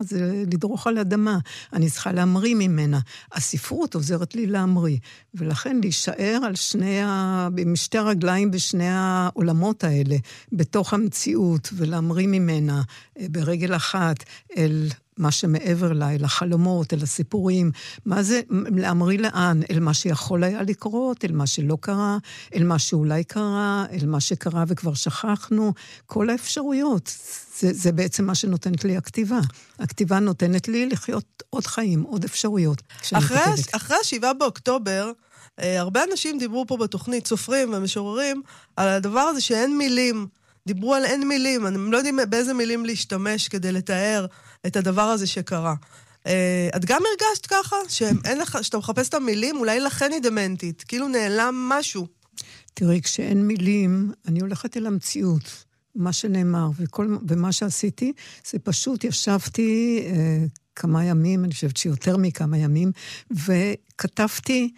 זה לדרוך על אדמה. אני צריכה להמריא ממנה. הספרות עוזרת לי להמריא. ולכן להישאר על בשתי הרגליים בשני העולמות האלה, בתוך המציאות, ולהמריא ממנה ברגל אחת אל מה שמעבר לה, אל החלומות, אל הסיפורים. מה זה להמריא לאן? אל מה שיכול היה לקרות, אל מה שלא קרה, אל מה שאולי קרה, אל מה שקרה וכבר שכחנו. כל האפשרויות. זה בעצם מה שנותנת לי הכתיבה. הכתיבה נותנת לי לחיות עוד חיים, עוד אפשרויות. אחרי 7 באוקטובר, הרבה אנשים דיברו פה בתוכנית, סופרים ומשוררים, על הדבר הזה שאין מילים. דיברו על אין מילים, אני לא יודעים באיזה מילים להשתמש כדי לתאר את הדבר הזה שקרה. את גם הרגשת ככה? שאתה מחפש את המילים, אולי לכן היא דמנטית, כאילו נעלם משהו. תראי, כשאין מילים, אני הולכת אל המציאות, מה שנאמר, ומה שעשיתי, זה פשוט ישבתי כמה ימים, אני חושבת שיותר מכמה ימים, וכתבתי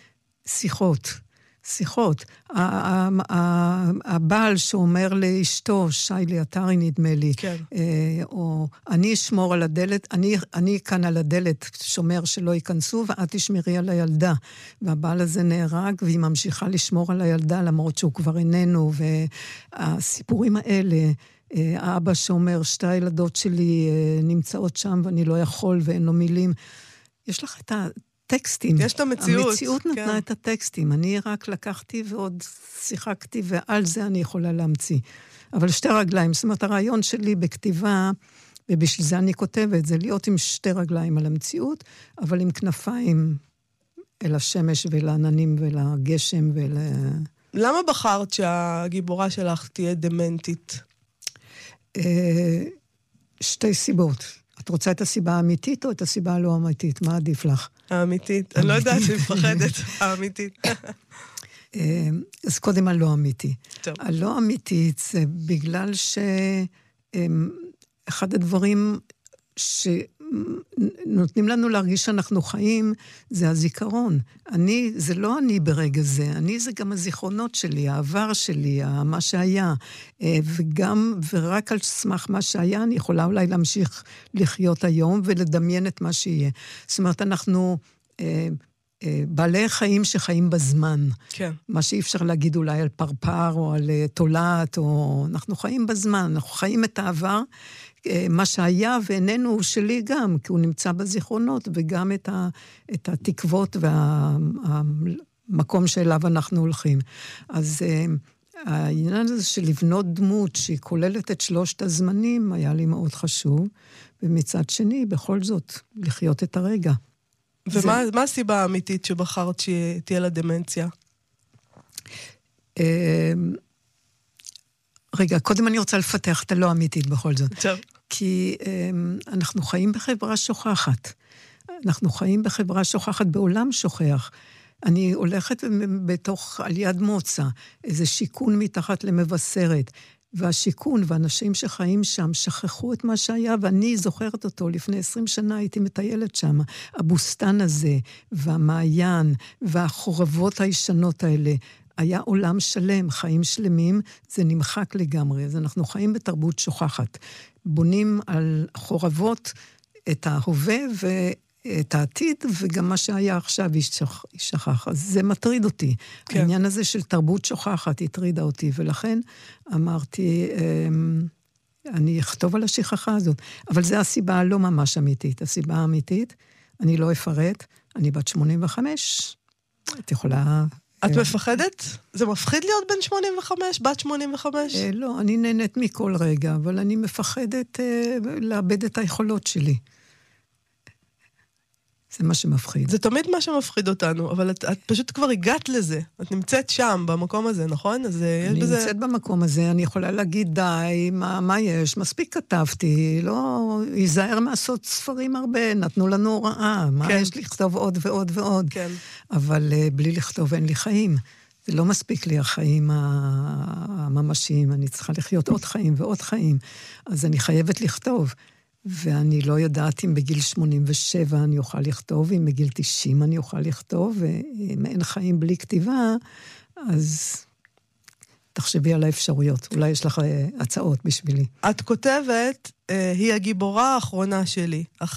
שיחות. הבעל שאומר לאשתו, שיילי עטרי נדמה לי, כן. או אני אשמור על הדלת, אני כאן על הדלת, שומר שלא ייכנסו, ואת תשמרי על הילדה. והבעל הזה נהרג, והיא ממשיכה לשמור על הילדה, למרות שהוא כבר איננו, והסיפורים האלה, האבא שאומר, 2 הילדות שלי נמצאות שם, ואני לא יכול, ואין לו מילים. יש לך את טקסטים. יש את המציאות. המציאות נתנה כן. את הטקסטים. אני רק לקחתי ועוד שיחקתי, ועל זה אני יכולה להמציא. אבל 2 רגליים. זאת אומרת, הרעיון שלי בכתיבה, ובשביל זה אני כותבת, זה להיות עם 2 רגליים על המציאות, אבל עם כנפיים אל השמש ולעננים ולגשם למה בחרת שהגיבורה שלך תהיה דמנטית? 2 סיבות. את רוצה את הסיבה האמיתית או את הסיבה הלא אמיתית? מה עדיף לך? האמיתית. אני לא יודעת שהיא מפחדת. האמיתית. אז קודם הלא אמיתי. טוב. הלא אמיתית זה בגלל אחד הדברים שנותנים לנו להרגיש שאנחנו חיים, זה הזיכרון. זה לא אני ברגע זה, אני זה גם הזיכרונות שלי, העבר שלי, מה שהיה, ורק על סמך מה שהיה, אני יכולה אולי להמשיך לחיות היום, ולדמיין את מה שיהיה. זאת אומרת, אנחנו בעלי חיים שחיים בזמן. כן. מה שאי אפשר להגיד אולי על פרפר, או על תולעת, אנחנו חיים בזמן, אנחנו חיים את העבר, מה שהיה ואיננו הוא שלי גם, כי הוא נמצא בזיכרונות, וגם את התקוות והמקום שאליו אנחנו הולכים. אז העניין הזה של לבנות דמות שהיא כוללת את 3 הזמנים, היה לי מאוד חשוב, ומצד שני, בכל זאת, לחיות את הרגע. ומה הסיבה האמיתית שבחרת שתהיה לה דמנציה? רגע, קודם אני רוצה לפתח את הלא אמיתית בכל זאת. טוב. כי אנחנו חיים בחברה שוכחת. אנחנו חיים בחברה שוכחת, בעולם שוכח. אני הולכת על יד מוצא, איזה שיקון מתחת למבשרת, והשיקון והאנשים שחיים שם שכחו את מה שהיה, ואני זוכרת אותו, לפני 20 שנה הייתי מטיילת שם, הבוסטן הזה, והמעיין, והחורבות הישנות האלה, היה עולם שלם, חיים שלמים, זה נמחק לגמרי, אז אנחנו חיים בתרבות שוכחת. בונים על חורבות את ההווה ואת העתיד, וגם מה שהיה עכשיו ישכח. אז זה מטריד אותי. כן. העניין הזה של תרבות שוכחת הטרידה אותי, ולכן אמרתי, אני אכתוב על השכחה הזאת. אבל זו הסיבה הלא ממש אמיתית. הסיבה האמיתית, אני לא אפרט, אני בת 85, את יכולה... את מפחדת? זה מפחיד להיות בן 85, בת 85? לא, אני נהנית מכל רגע, אבל אני מפחדת לאבד את היכולות שלי. זה מה שמפחיד. זה תמיד מה שמפחיד אותנו, אבל את פשוט כבר הגעת לזה. את נמצאת שם, במקום הזה, נכון? אז יש אני בזה... נמצאת במקום הזה, אני יכולה להגיד די, מה יש? מספיק כתבתי, לא ייזהר מעשות ספרים הרבה, נתנו לנו הוראה, מה יש לכתוב עוד ועוד ועוד. כן. אבל בלי לכתוב אין לי חיים. זה לא מספיק לי החיים הממשיים, אני צריכה לחיות עוד חיים ועוד חיים. אז אני חייבת לכתוב. ואני לא יודעת אם בגיל 87 אני אוכל לכתוב, אם בגיל 90 אני אוכל לכתוב, ואם אין חיים בלי כתיבה, אז תחשבי על האפשרויות. אולי יש לך הצעות בשבילי. את כותבת, היא הגיבורה האחרונה שלי.